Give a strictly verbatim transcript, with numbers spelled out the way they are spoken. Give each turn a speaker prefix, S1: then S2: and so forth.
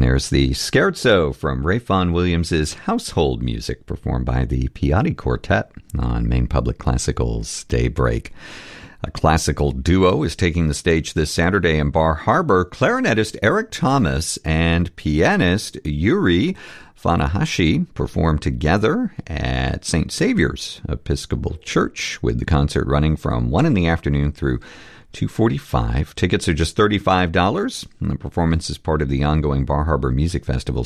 S1: there's the Scherzo from Ralph Vaughan Williams' Household Music, performed by the Piatti Quartet on Maine Public Classical's Daybreak. A classical duo is taking the stage this Saturday in Bar Harbor. Clarinetist Eric Thomas and pianist Yuri Funahashi perform together at Saint Saviour's Episcopal Church, with the concert running from one in the afternoon through two forty-five. Tickets are just thirty-five dollars, and the performance is part of the ongoing Bar Harbor Music Festival